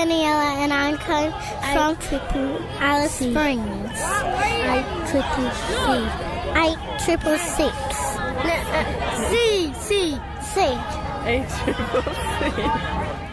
Daniela, and I'm coming from Alice Springs. I666. C. C. A triple C.